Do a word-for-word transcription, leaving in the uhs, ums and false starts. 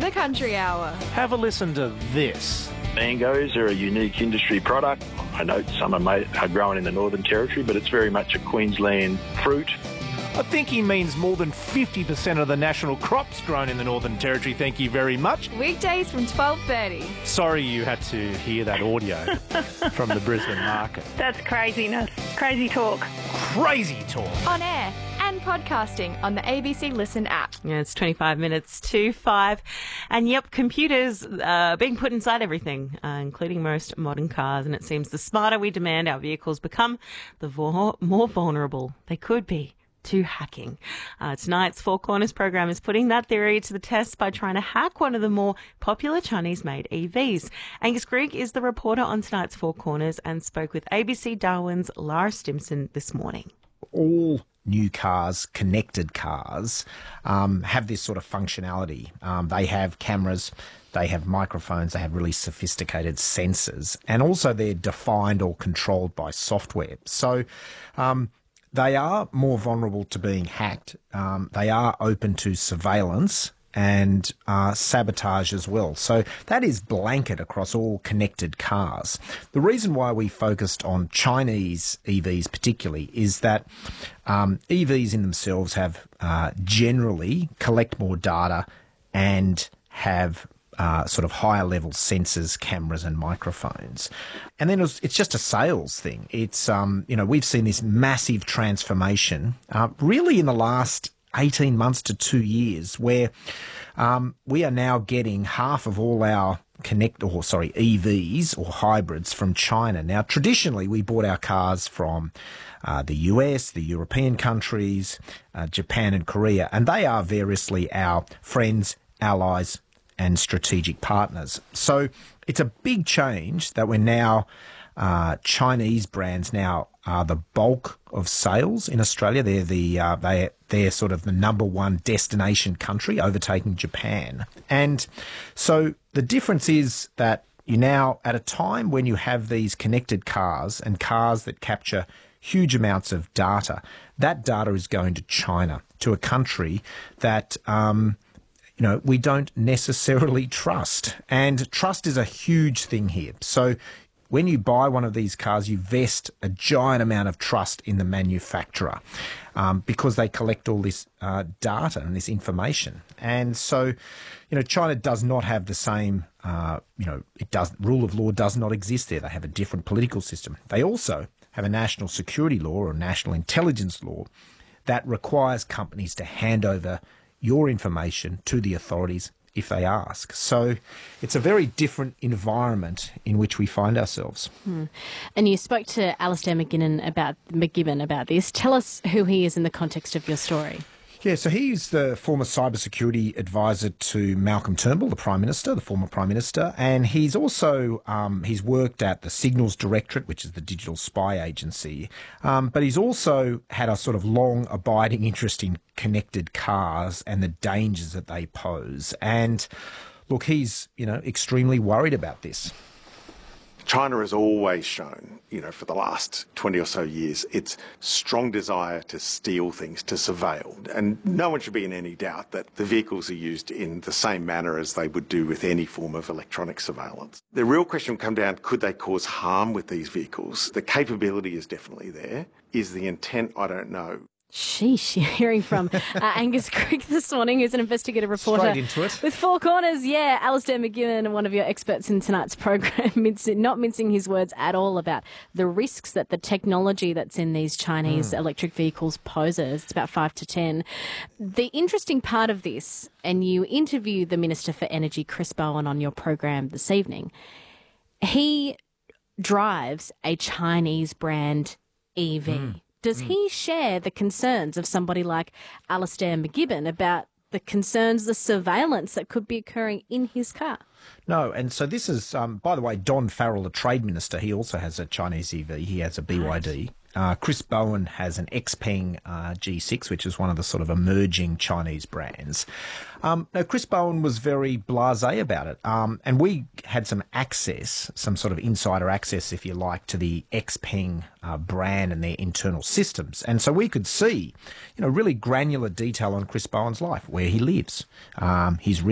The Country Hour. Have a listen to this. Mangoes are a unique industry product. I know some are, made, are grown in the Northern Territory, but it's very much a Queensland fruit. I think he means more than fifty percent of the national crops grown in the Northern Territory, thank you very much. Weekdays from twelve thirty. Sorry you had to hear that audio from the Brisbane market. That's craziness. Crazy talk. Crazy talk. On air and podcasting on the A B C Listen app. Yeah, it's twenty-five minutes to five. And yep, computers uh, being put inside everything, uh, including most modern cars. And it seems the smarter we demand our vehicles become, the vo- more vulnerable they could be to hacking. Uh, tonight's Four Corners program is putting that theory to the test by trying to hack one of the more popular Chinese-made E Vs. Angus Grigg is the reporter on tonight's Four Corners and spoke with A B C Darwin's Lara Stimson this morning. All new cars, connected cars, um, have this sort of functionality. Um, they have cameras, they have microphones, they have really sophisticated sensors, and also they're defined or controlled by software. So um, they are more vulnerable to being hacked. Um, they are open to surveillance and uh, sabotage as well. So that is blanket across all connected cars. The reason why we focused on Chinese E Vs particularly is that um, E Vs in themselves have uh, generally collect more data and have Uh, sort of higher level sensors, cameras and microphones. And then it was, it's just a sales thing. It's, um, you know, we've seen this massive transformation uh, really in the last eighteen months to two years where um, we are now getting half of all our connect or sorry E Vs or hybrids from China. Now, traditionally, we bought our cars from uh, the U S, the European countries, uh, Japan and Korea, and they are variously our friends, allies, and strategic partners. So it's a big change that we're now, uh, Chinese brands now are the bulk of sales in Australia. They're the, uh, they, they're sort of the number one destination country, overtaking Japan. And so the difference is that you now, at a time when you have these connected cars and cars that capture huge amounts of data, that data is going to China, to a country that, um, you know, we don't necessarily trust. And trust is a huge thing here. So when you buy one of these cars, you vest a giant amount of trust in the manufacturer um, because they collect all this uh, data and this information. And so, you know, China does not have the same, uh, you know, it does, rule of law does not exist there. They have a different political system. They also have a national security law or national intelligence law that requires companies to hand over your information to the authorities if they ask. So it's a very different environment in which we find ourselves. Hmm. And you spoke to Alastair McGibbon about, McGibbon about this. Tell us who he is in the context of your story. Yeah, so he's the former cybersecurity advisor to Malcolm Turnbull, the Prime Minister, the former Prime Minister, and he's also um, he's worked at the Signals Directorate, which is the digital spy agency, um, but he's also had a sort of long abiding interest in connected cars and the dangers that they pose. And look, he's, you know, extremely worried about this. China has always shown, you know, for the last twenty or so years, its strong desire to steal things, to surveil. And no one should be in any doubt that the vehicles are used in the same manner as they would do with any form of electronic surveillance. The real question will come down, could they cause harm with these vehicles? The capability is definitely there. Is the intent? I don't know. Sheesh, you're hearing from uh, Angus Grigg this morning, who's an investigative reporter. Straight into it. With Four Corners, yeah. Alastair McGibbon, one of your experts in tonight's program, mincing, not mincing his words at all about the risks that the technology that's in these Chinese mm. electric vehicles poses. It's about five to ten. The interesting part of this, and you interviewed the Minister for Energy, Chris Bowen, on your program this evening, he drives a Chinese brand E V. Mm. Does mm. he share the concerns of somebody like Alastair McGibbon about the concerns, the surveillance that could be occurring in his car? No, and so this is, um, by the way, Don Farrell, the Trade Minister, he also has a Chinese E V. He has a B Y D. Right. Uh, Chris Bowen has an Xpeng uh, G six, which is one of the sort of emerging Chinese brands. Um, no, Chris Bowen was very blasé about it. Um, and we had some access, some sort of insider access, if you like, to the Xpeng uh, brand and their internal systems. And so we could see, you know, really granular detail on Chris Bowen's life, where he lives. Um, he's